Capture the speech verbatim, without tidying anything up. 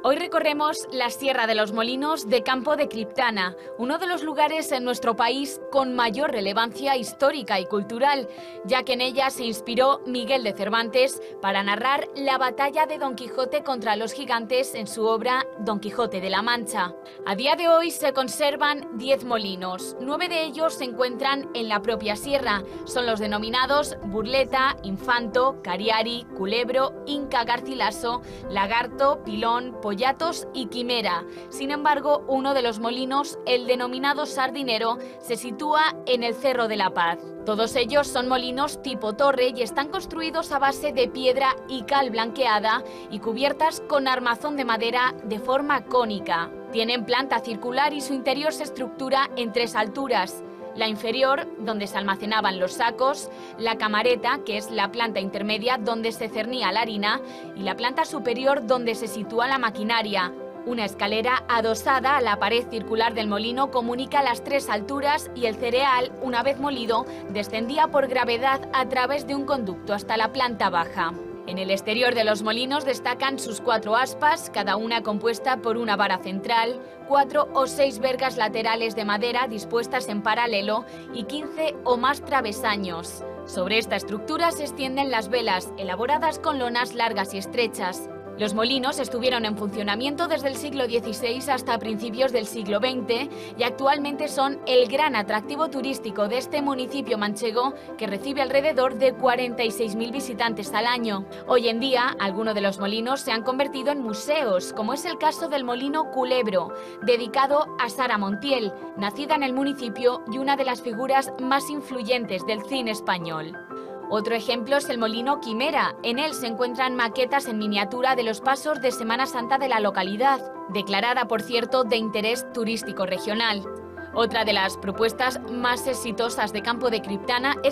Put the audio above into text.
Hoy recorremos la Sierra de los Molinos de Campo de Criptana, uno de los lugares en nuestro país con mayor relevancia histórica y cultural, ya que en ella se inspiró Miguel de Cervantes para narrar la batalla de Don Quijote contra los gigantes en su obra Don Quijote de la Mancha. A día de hoy se conservan diez molinos, nueve de ellos se encuentran en la propia sierra, son los denominados Burleta, Infanto, Cariari, Culebro, Inca Garcilaso, Lagarto, Pilón, Pollatos y Quimera. Sin embargo, uno de los molinos, el denominado Sardinero, se sitúa en el Cerro de la Paz. Todos ellos son molinos tipo torre y están construidos a base de piedra y cal blanqueada y cubiertas con armazón de madera de forma cónica. Tienen planta circular y su interior se estructura en tres alturas. La inferior, donde se almacenaban los sacos, la camareta, que es la planta intermedia donde se cernía la harina, y la planta superior donde se sitúa la maquinaria. Una escalera adosada a la pared circular del molino comunica las tres alturas y el cereal, una vez molido, descendía por gravedad a través de un conducto hasta la planta baja. En el exterior de los molinos destacan sus cuatro aspas, cada una compuesta por una vara central, cuatro o seis vergas laterales de madera dispuestas en paralelo y quince o más travesaños. Sobre esta estructura se extienden las velas, elaboradas con lonas largas y estrechas. Los molinos estuvieron en funcionamiento desde el siglo dieciséis hasta principios del siglo veinte y actualmente son el gran atractivo turístico de este municipio manchego que recibe alrededor de cuarenta y seis mil visitantes al año. Hoy en día, algunos de los molinos se han convertido en museos, como es el caso del molino Culebro, dedicado a Sara Montiel, nacida en el municipio y una de las figuras más influyentes del cine español. Otro ejemplo es el molino Quimera. En él se encuentran maquetas en miniatura de los pasos de Semana Santa de la localidad, declarada, por cierto, de interés turístico regional. Otra de las propuestas más exitosas de Campo de Criptana es